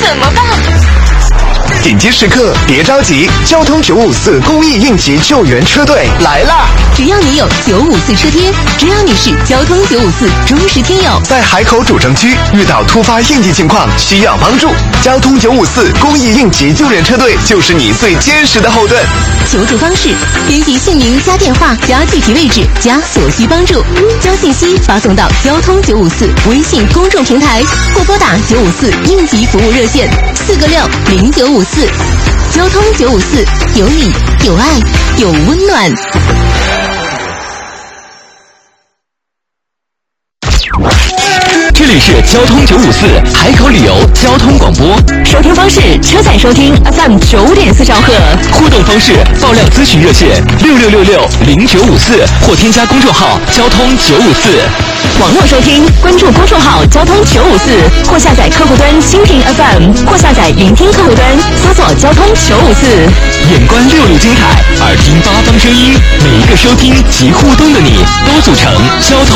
怎么办？ 紧急时刻别着急，交通954公益应急救援车队来啦！ 只要你有954车贴，只要你是交通954忠实听友， 在海口主城区遇到突发应急情况需要帮助，交通954公益应急救援车队就是你最坚实的后盾。 求助方式：编辑姓名加电话加具体位置加所需帮助，将信息发送到交通954微信公众平台，或拨打954应急服务热线4个6 0954。交通954，有你，有爱，有温暖。 这里是交通954海口旅游交通广播， 收听方式：车载收听 FM 9.4兆赫， 互动方式：爆料咨询热线66660954或添加公众号交通954。 网络收听，关注公众号交通954，或下载客户端蜻蜓 FM， 或下载云听客户端，搜索交通954。 眼观66精彩，耳听八方声音，每一个收听及互动的你，都组成交通